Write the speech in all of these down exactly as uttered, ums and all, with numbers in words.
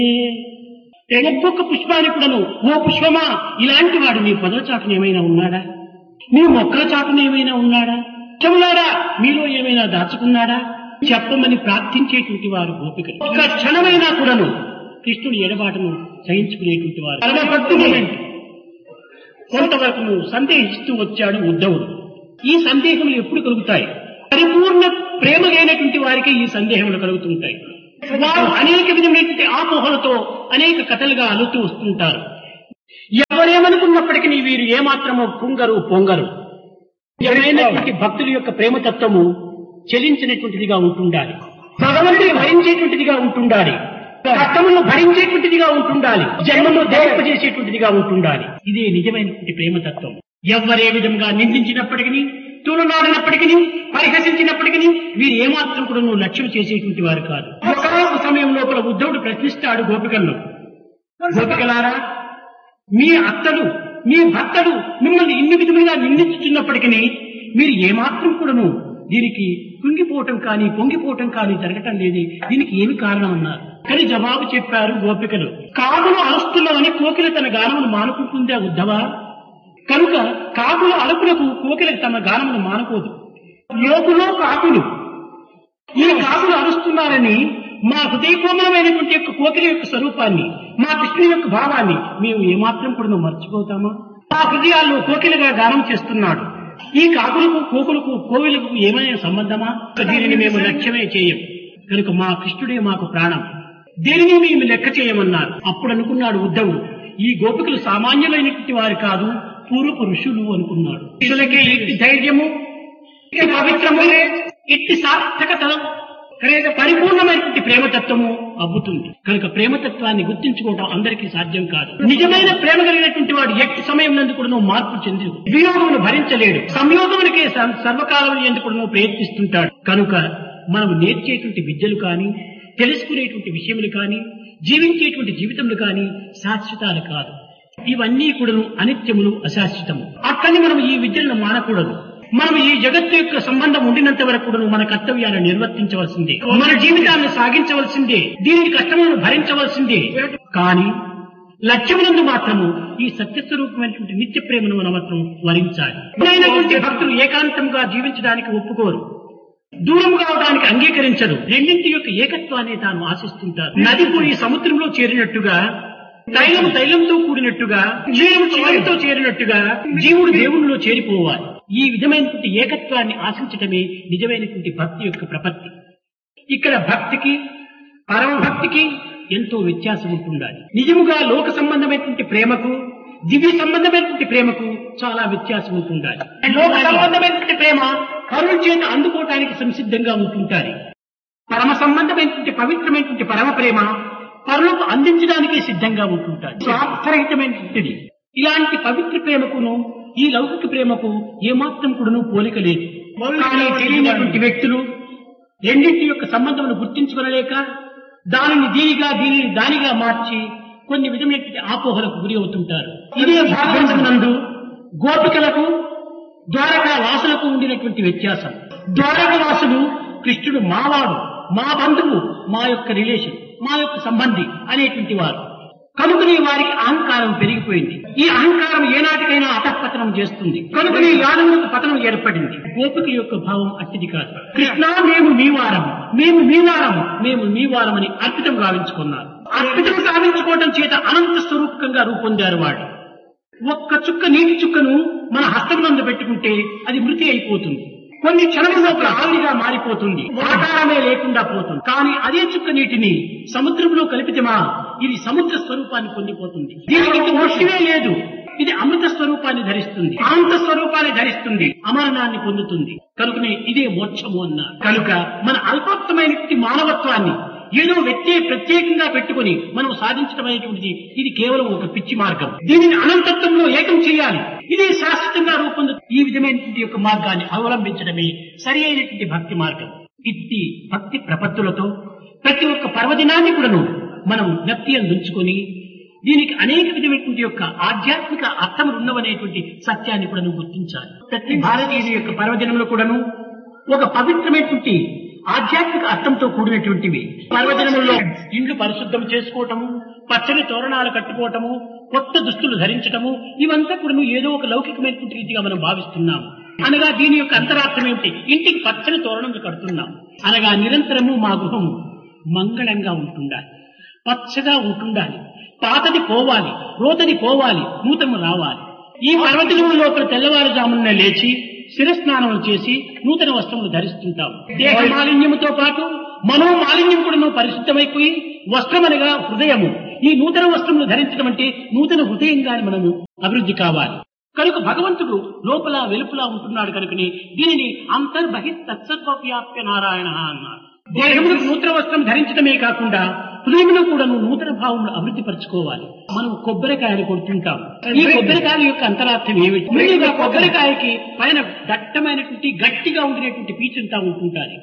ఒక్కొక్క పుష్పానికి కూడాను ఓ పుష్పమా ఇలాంటి వాడు మీ పదవ చాటున ఏమైనా ఉన్నాడా, మీ మొక్కల చాటున ఏమైనా ఉన్నాడా, చెవులారా మీలో ఏమైనా దాచుకున్నాడా చెప్పమని ప్రార్థించేటువంటి వారు గోపికలు. ఒక క్షణమైనా కూడాను కృష్ణుని ఎడబాటును సహించుకునేటువంటి వారు పరమభక్తులు. కొంతవరకు సందేహిస్తూ వచ్చాడు ఉద్ధవుడు. ఈ సందేహములు ఎప్పుడు కలుగుతాయి? పరిపూర్ణ ప్రేమ లేనటువంటి వారికి ఈ సందేహములు కలుగుతుంటాయి. వారు అనేక విధమైనటువంటి ఆపోహలతో అనేక కథలుగా అలుతూ వస్తుంటారు. ఎవరేమనుకున్నప్పటికీ వీరు ఏమాత్రమో కుంగరు పొంగరు. ఎవరైనటువంటి భక్తుల యొక్క ప్రేమతత్వము చెలించినటువంటిదిగా ఉంటుండాలి, భగవంతుని భరించేటువంటిదిగా ఉంటుండాలి, కష్టములను భరించేటువంటిదిగా ఉంటుండాలి, జన్మను దేవపజేసేటువంటిదిగా ఉంటుండాలి. ఇదే నిజమైనటువంటి ప్రేమతత్వం. ఎవరే విధంగా నిందించినప్పటికీ, తూలనాడినప్పటికీ, పరిహసించినప్పటికీ వీరు ఏమాత్రం కూడా నువ్వు లక్ష్యం చేసేటువంటి వారు కాదు. ఒక సమయం లోపల ఉద్ధవుడు ప్రశ్నిస్తాడు గోపికలను, గోపికలారా మీ అత్తలు మీ భర్తలు మిమ్మల్ని ఇన్ని విధములుగా నిందించుతున్నప్పటికీ మీరు ఏమాత్రం కూడాను దీనికి కుంగిపోవటం కానీ పొంగిపోవటం కానీ జరగటం లేదు, దీనికి ఏమి కారణం అన్నారు. కానీ జవాబు చెప్పారు గోపికలు, కాకులు అరుస్తున్నామని కోకిల తన గానమును మానుకుంటుందా ఉద్ధవా? కనుక కాకుల అలుపులకు కోకిలకు తమ గానమును మానుకోదు. యోగులో కాకులు ఈ కాకులు అరుస్తున్నారని మా హృదయకోమలమైనటువంటి యొక్క కోకిల యొక్క స్వరూపాన్ని, మా కృష్ణుని యొక్క భావాన్ని మేము ఏమాత్రం కూడా మర్చిపోతామా? మా హృదయాల్లో కోకిలగా గానం చేస్తున్నాడు. ఈ కాకులకు కోకులకు కోవిలకు ఏమైనా సంబంధమా? దీనిని మేము లక్ష్యమే చేయం. కనుక మా కృష్ణుడే మాకు ప్రాణం, దీనిని మేము లెక్క చేయమన్నారు. అప్పుడు అనుకున్నాడు ఉద్ధవుడు, ఈ గోపికలు సామాన్యులైనటువంటి వారు కాదు, పూర్వపు ఋషులు అనుకున్నాడు. ఋషులకే ఇట్టి ధైర్యము, ఇట్టి పవిత్రము, ఇట్టి సార్థకత, పరిపూర్ణమైనటువంటి ప్రేమతత్వము అబ్బుతుంది. కనుక ప్రేమతత్వాన్ని గుర్తించుకోవడం అందరికీ సాధ్యం కాదు. నిజమైన ప్రేమ కలిగినటువంటి వాడు ఎట్టి సమయం నందు కూడా మార్పు చెంది వియోగమును భరించలేడు, సంయోగమునికే సర్వకాలం ఎందుకు కూడా ప్రయత్నిస్తుంటాడు. కనుక మనం నేర్చేటువంటి విద్యలు కానీ, తెలుసుకునేటువంటి విషయములు కానీ, జీవించేటువంటి జీవితములు కానీ శాశ్వతాలు కాదు. ఇవన్నీ కూడా అనిత్యములు, అశాశ్వతము. అక్కడిని మనం ఈ విద్యలను మానకూడదు. మనం ఈ జగత్తు యొక్క సంబంధం ఉండినంత వరకు కూడా మన కర్తవ్యాలను నిర్వర్తించవలసిందే, మన జీవితాన్ని సాగించవలసిందే, దీనికి కష్టములను భరించవలసిందే. కానీ లక్ష్యమునందు మాత్రము ఈ సత్యస్వరూపమైనటువంటి నిత్య ప్రేమను మనం మాత్రం వరించాలి. అయినటువంటి భక్తులు ఏకాంతంగా జీవించడానికి ఒప్పుకోరు, దూరం కావడానికి అంగీకరించరు. రెండింటి యొక్క ఏకత్వాన్ని తాను ఆశిస్తుంటారు. నది పోయి సముద్రంలో చేరినట్టుగా, తైలము తైలంతో కూడినట్టుగా, క్షీరము క్షీరంతో చేరినట్టుగా జీవుడు దేవునిలో చేరిపోవాలి. ఈ విధమైనటువంటి ఏకత్వాన్ని ఆశించటమే నిజమైనటువంటి భక్తి యొక్క ప్రపత్తి. ఇక్కడ భక్తికి పరమభక్తికి ఎంతో వ్యత్యాసం ఉంటుండాలి. నిజముగా లోక సంబంధమైనటువంటి ప్రేమకు, దివ్య సంబంధమైనటువంటి ప్రేమకు చాలా వ్యత్యాసం ఉంటుండాలి. లోక సంబంధమైనటువంటి ప్రేమ కరుణ చేత అందుకోవటానికి సంసిద్ధంగా ఉంటుంటారు. పరమ సంబంధమైనటువంటి పవిత్రమైనటువంటి పరమ ప్రేమ పరులకు అందించడానికి సిద్ధంగా ఉంటుంటారు. స్వార్థరహితమైనటువంటిది. ఇలాంటి పవిత్ర ప్రేమకును ఈ లౌకిక ప్రేమకు ఏమాత్రం కూడాను పోలిక లేదు. కానీ తెలియనటువంటి వ్యక్తులు రెండింటి యొక్క సంబంధమును గుర్తించుకొనలేక దానిని దీనిగా దీనిని దానిగా మార్చి కొన్ని విధమైనటువంటి ఆపోహలకు గురి అవుతుంటారు. ఇదే భాగవతమునందు గోపికలకు ద్వారకా వాసులకు ఉండినటువంటి వ్యత్యాసం. ద్వారక వాసులు కృష్ణుడు మావాడు, మా బంధువు, మా యొక్క రిలేషన్, మా యొక్క సంబంధి అనేటువంటి వారు. కనుకనే వారికి అహంకారం పెరిగిపోయింది. ఈ అహంకారం ఏనాటికైనా అధఃపతనం చేస్తుంది. కనుకనే యాదవులకు పతనం ఏర్పడింది. గోపిక యొక్క భావం అట్టిది కాదు. కృష్ణ మేము మీ వారం, మేము మీ వారం, మేము మీ వారం అని అర్పితం గావించుకున్నారు. అర్పితం సాధించుకోవడం చేత అనంత స్వరూపకంగా రూపొందారు వాడు. ఒక్క చుక్క నీటి చుక్కను మన హస్తమునందు పెట్టుకుంటే అది మృతి అయిపోతుంది. కొన్ని క్షణముల లోపల ఆవిరిగా మారిపోతుంది, ఆకారమే లేకుండా పోతుంది. కానీ అదే చుక్క నీటిని సముద్రంలో కలిపితేమా ఇది సముద్ర స్వరూపాన్ని పొందిపోతుంది. దీనికి మోక్షమే లేదు, ఇది అమృత స్వరూపాన్ని ధరిస్తుంది, అనంత స్వరూపాన్ని ధరిస్తుంది, అమరణాన్ని పొందుతుంది. కనుకనే ఇదే మోక్షము అన్నారు. కనుక మన అల్పోక్తమైనటువంటి మానవత్వాన్ని ఏదో వ్యక్తి ప్రత్యేకంగా పెట్టుకుని మనం సాధించడం అనేటువంటిది ఇది కేవలం ఒక పిచ్చి మార్గం. దీనిని అనంతత్వంలో ఏకం చేయాలి, ఇదే శాశ్వతంగా రూపొందు. ఈ విధమైనటువంటి యొక్క మార్గాన్ని అవలంబించడమే సరి అయినటువంటి భక్తి మార్గం. ఇట్టి భక్తి ప్రపత్తులతో ప్రతి ఒక్క పర్వదినాన్ని కూడాను మనం జ్ఞప్తి అందించుకొని దీనికి అనేక విధమైనటువంటి యొక్క ఆధ్యాత్మిక అర్థములు ఉన్నవనేటువంటి సత్యాన్ని కూడా గుర్తించాలి. ప్రతి భారతీయుల యొక్క పర్వదినంలో కూడాను ఒక పవిత్రమైనటువంటి ఆధ్యాత్మిక అర్థంతో కూడినటువంటివి. పర్వదినముల్లో ఇండ్లు పరిశుద్ధం చేసుకోవటము, పచ్చని తోరణాలు కట్టుకోవటము, కొత్త దుస్తులు ధరించటము, ఇవంతా కూడా ఏదో ఒక లౌకికమైనటువంటి రీతిగా మనం భావిస్తున్నాము. అనగా దీని యొక్క అంతరార్థం ఏమిటి? ఇంటికి పచ్చని తోరణములు కడుతున్నాం అనగా నిరంతరము మా గృహం మంగళంగా ఉంటుండాలి, పచ్చగా ఉంటుండాలి, పాతది పోవాలి, రోతది పోవాలి, నూతనము రావాలి. ఈ పర్వదినముల లోపల తెల్లవారుజామున లేచి శిరస్నానం చేసి నూతన వస్త్రములు ధరిస్తుంటాం. దేహ మాలిన్యముతో పాటు మనో మాలిన్యం కూడా పరిశుద్ధమైపోయి వస్త్రమనగా హృదయము, ఈ నూతన వస్త్రములు ధరించడం అంటే నూతన హృదయంగాని మనము అభివృద్ధి కావాలి. కనుక భగవంతుడు లోపల వెలుపల ఉంటున్నాడు కనుకని దీనిని అంతర్బహి తత్సర్వవ్యాప్య నారాయణ అన్నారు. దేహమును నూతన వస్త్రం ధరించడమే కాకుండా హృదయంలో కూడా నూతన భావములు అభివృద్ధి పరచుకోవాలి. మనం కొబ్బరికాయలు కొడుతుంటాం. ఈ కొబ్బరికాయల యొక్క అంతరార్థం ఏమిటి? ముందుగా కొబ్బరికాయకి పైన దట్టమైనటువంటి గట్టిగా ఉండినటువంటి పీచుంటా ఉంటుంటారు.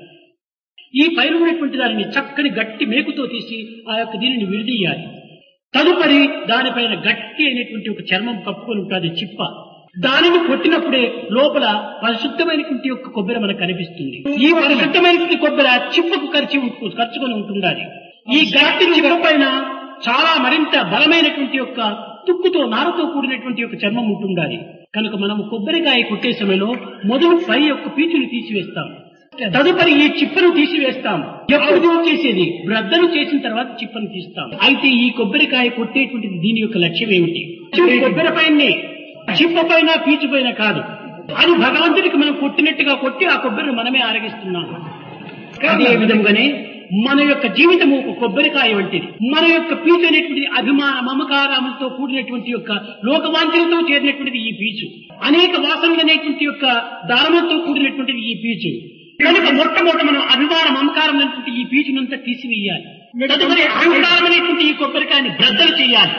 ఈ పైన ఉన్నటువంటి దానిని చక్కని గట్టి మేకుతో తీసి ఆ యొక్క దీనిని విడదీయాలి. తదుపరి దానిపైన గట్టి అయినటువంటి ఒక చర్మం కప్పుకొని ఉంటుంది, చిప్ప. దానిని కొట్టినప్పుడే లోపల పరిశుద్ధమైనటువంటి యొక్క కొబ్బరి మనకు కనిపిస్తుంది. ఈ పరిశుద్ధమైనటువంటి కొబ్బరి చిప్పకు ఖర్చు ఖర్చుకొని ఉంటుండాలి. ఈ గట్టి చిప్ప పైన చాలా మరింత బలమైనటువంటి యొక్క తుక్కుతో నారతో కూడినటువంటి యొక్క చర్మం ఉంటుండాలి. కనుక మనము కొబ్బరికాయ కొట్టే సమయంలో మొదలు పై యొక్క పీచుని తీసివేస్తాం, తదుపరి ఈ చిప్పను తీసివేస్తాం. ఎప్పుడు చేసేది బ్రద్దలు చేసిన తర్వాత చిప్పను తీస్తాం. అయితే ఈ కొబ్బరికాయ కొట్టేటువంటిది దీని యొక్క లక్ష్యం ఏమిటి? కొబ్బరి పైనే, చిప్ప పైన, పీచు పైన కాదు. అది భగవంతుడికి మనం కొట్టినట్టుగా కొట్టి ఆ కొబ్బరిని మనమే ఆరగిస్తున్నాము. అదే విధంగానే మన యొక్క జీవితము ఒక కొబ్బరికాయ వంటిది. మన యొక్క పీచు అనేటువంటిది అభిమాన మమకారములతో కూడినటువంటి యొక్క లోకవాంఛలతో చేరినటువంటిది ఈ పీచు. అనేక వాసనలు అనేటువంటి యొక్క దారములతో కూడినటువంటిది ఈ పీచు. కనుక మొట్టమొదట మనం అభిమాన మమకారం అనేటువంటి ఈ పీచునంతా తీసివేయాలి. తదుపరి అహంకారం అనేటువంటి ఈ కొబ్బరికాయని బ్రద్దలు చేయాలి.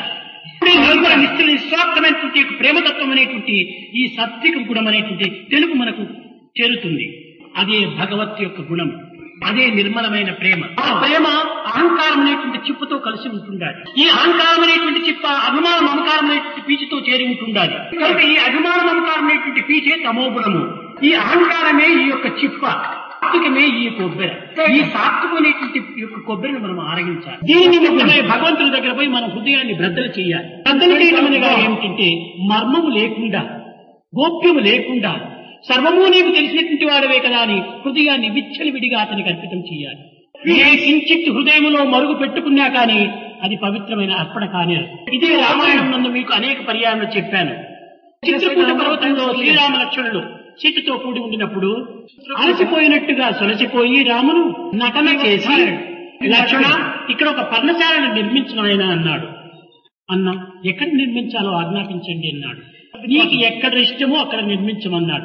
నిశ్చల నిస్వార్థమైనటువంటి ప్రేమతత్వం అనేటువంటి ఈ సాత్విక గుణం అనేటువంటి తెలుగు మనకు చేరుతుంది. అదే భగవత్ యొక్క గుణం, అదే నిర్మలమైన ప్రేమ. ఆ ప్రేమ అహంకారం అనేటువంటి చిప్పుతో కలిసి ఉంటుండాలి. ఈ అహంకారం అనేటువంటి చిప్ప అభిమాన మమకారం అనేటువంటి పీచుతో చేరి ఉంటుండాలి. కనుక ఈ అభిమాన మమకారం అనేటువంటి పీచే తమోగుణము, ఈ అహంకారమే ఈ యొక్క చిప్ప, సాత్వికమే ఈ కొబ్బరి. ఈ సాత్వికం అనేటువంటి యొక్క కొబ్బరిని మనం ఆరగించాలి. దీనిని నిమిత్తమై భగవంతుని దగ్గర పోయి మన హృదయాన్ని బ్రద్దలు చేయాలి. బ్రద్దలు చేయడం అనగా ఏమిటంటే మర్మము లేకుండా, గోప్యము లేకుండా, సర్వము నీకు తెలిసినటువంటి వాడవే కదా అని హృదయాన్ని విచ్చలివిడిగా అతనికి అర్పితం చేయాలి. ఏ కించిత్ హృదయములో మరుగు పెట్టుకున్నా కానీ అది పవిత్రమైన అర్పణ కానీ. ఇదే రామాయణం నందు మీకు అనేక పర్యాయంలో చెప్పాను. చిత్రకూట పర్వతంలో శ్రీరామ లక్ష్మణుడు సీతతో కూడి ఉండినప్పుడు అలసిపోయినట్టుగా సొలసిపోయి రామును నటన చేసి, లక్ష్మణ ఇక్కడ ఒక పర్ణశాలను నిర్మించిన ఆయన అన్నాడు. అన్నా ఎక్కడ నిర్మించాలో ఆజ్ఞాపించండి అన్నాడు. నీకు ఎక్కడ ఇష్టమో అక్కడ నిర్మించమన్నాడు.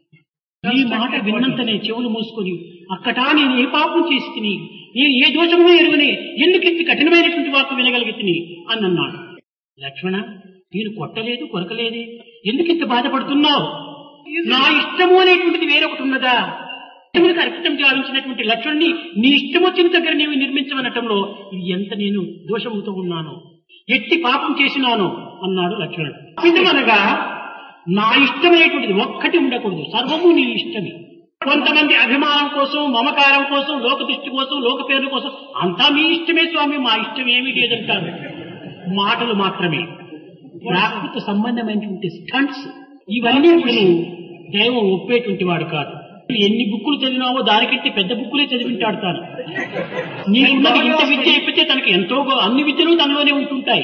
ఈ మాట విన్నంతనే చెవులు మూసుకొని అక్కటా నేను ఏ పాపం చేసి తిని, నేను ఏ దోషమో ఎరుగనే, ఎందుకు ఇంత కఠినమైనటువంటి వాకు వినగలిగి తిని అని అన్నాడు. లక్ష్మణ నేను కొట్టలేదు, కొరకలేదే, ఎందుకు ఇంత బాధపడుతున్నావు? నా ఇష్టము అనేటువంటిది వేరొకటి ఉన్నదా? ఇష్టములకు అర్పితం గావించినటువంటి లక్ష్మణుని నీ ఇష్టం వచ్చిన దగ్గర నీవు నిర్మించమనటంలో ఇది ఎంత నేను దోషముతో ఉన్నాను, ఎట్టి పాపం చేసినాను అన్నాడు లక్ష్మణుడు. ఇష్టమనగా నా ఇష్టమైనటువంటిది ఒక్కటి ఉండకూడదు, సర్వము నీ ఇష్టమే. కొంతమంది అభిమానం కోసం, మమకారం కోసం, లోక దృష్టి కోసం, లోక పేర్ల కోసం అంతా మీ ఇష్టమే స్వామి, మా ఇష్టం ఏమీ లేదంటారు. మాటలు మాత్రమే. ప్రాకృత సంబంధమైనటువంటి స్టంట్స్ ఇవన్నీ నేను దైవం ఒప్పేటువంటి వాడు కాదు. ఎన్ని బుక్కులు చదివినావో దానికంటే పెద్ద బుక్కులే చదివింటాడు తాను. నీకున్నది ఇంత విద్య చెప్పితే తనకు ఎంతో అన్ని విద్యలు తనలోనే ఉంటుంటాయి.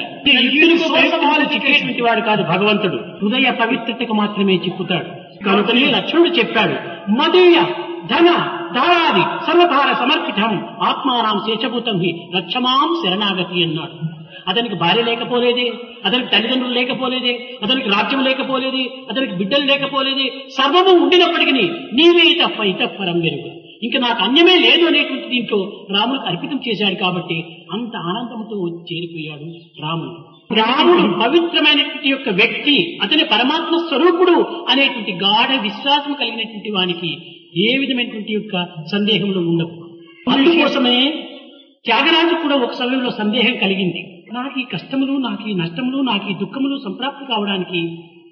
చెప్పేటువంటి వాడు కాదు భగవంతుడు. హృదయ పవిత్రతకు మాత్రమే చెప్పుతాడు. కనుకనే లక్ష్మణుడు చెప్పాడు, మదీయ ధన దారాది సర్వధార సమర్పితం ఆత్మానాం శేషభూతం హి రక్షమాం శరణాగతి అన్నాడు. అతనికి భార్య లేకపోలేదే, అతనికి తల్లిదండ్రులు లేకపోలేదే, అతనికి రాజ్యం లేకపోలేదే, అతనికి బిడ్డలు లేకపోలేదే, సర్వము ఉండినప్పటికీ నీవే తప్ప ఇతప్పరం వెరుగు, ఇంకా నాకు అన్యమే లేదు అనేటువంటి దీంట్లో రాముడికి అర్పితం చేశాడు. కాబట్టి అంత ఆనందంతో చేరిపోయాడు రాముడు. రాముడు పవిత్రమైనటువంటి యొక్క వ్యక్తి, అతని పరమాత్మ స్వరూపుడు అనేటువంటి గాఢ విశ్వాసం కలిగినటువంటి వానికి ఏ విధమైనటువంటి యొక్క సందేహంలో ఉండవు. అందుకోసమే త్యాగరాజు కూడా ఒక సమయంలో సందేహం కలిగింది. నాకు ఈ కష్టములు, నాకు ఈ నష్టములు, నాకు ఈ దుఃఖములు సంప్రాప్తి కావడానికి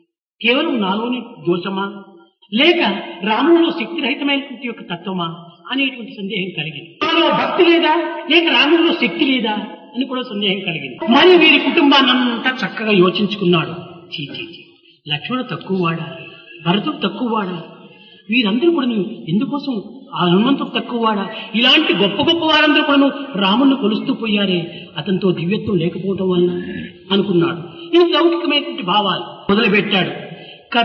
కేవలం నాలోని దోషమా, లేక రాములో శక్తిరహితమైనటువంటి యొక్క తత్వమా అనేటువంటి సందేహం కలిగింది. రాములో భక్తి లేదా లేక రాముడిలో శక్తి లేదా అని కూడా సందేహం కలిగింది. మరి వీరి కుటుంబాన్నంతా చక్కగా యోచించుకున్నాడు. చీ చీ చీ, లక్ష్మణుడు తక్కువ వాడా, భరతుడు తక్కువ వాడా, వీరందరూ కూడా ఎందుకోసం ఆ హనుమంతుడు తక్కువ వాడా, ఇలాంటి గొప్ప గొప్ప వారందరూ కూడా రాముణ్ణి కొలుస్తూ పోయారే, అతనితో దివ్యత్వం లేకపోవటం వలన అనుకున్నాడు. ఇది లౌకికమైనటువంటి భావాలు మొదలుపెట్టాడు.